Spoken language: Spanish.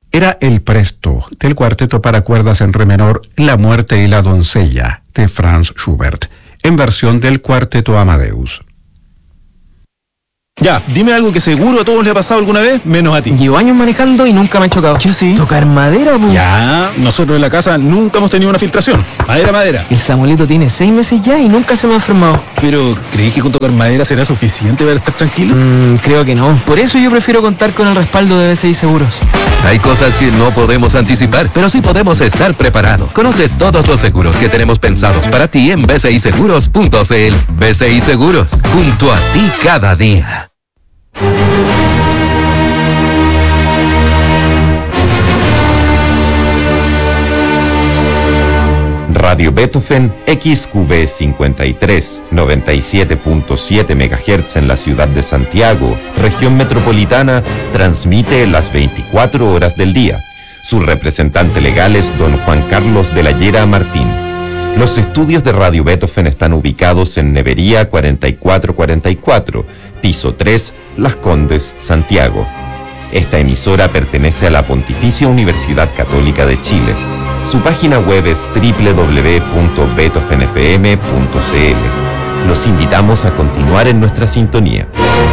era el presto del cuarteto para cuerdas en re menor La muerte y la doncella de Franz Schubert, en versión del cuarteto Amadeus. Ya, dime algo que seguro a todos les ha pasado alguna vez, menos a ti. Llevo años manejando y nunca me he chocado. ¿Qué sí? Tocar madera, po. Ya, nosotros en la casa nunca hemos tenido una filtración. Madera. El Samuelito tiene 6 meses ya y nunca se me ha enfermado. Pero, ¿crees que con tocar madera será suficiente para estar tranquilo? Creo que no. Por eso yo prefiero contar con el respaldo de BCI Seguros. Hay cosas que no podemos anticipar, pero sí podemos estar preparados. Conoce todos los seguros que tenemos pensados para ti en bciseguros.cl. BCI Seguros, junto a ti cada día. Radio Beethoven XQB 53, 97.7 MHz en la ciudad de Santiago, región metropolitana, transmite las 24 horas del día. Su representante legal es don Juan Carlos de la Llera Martín. Los estudios de Radio Beethoven están ubicados en Nevería 4444, piso 3, Las Condes, Santiago. Esta emisora pertenece a la Pontificia Universidad Católica de Chile. Su página web es www.beethovenfm.cl. Los invitamos a continuar en nuestra sintonía.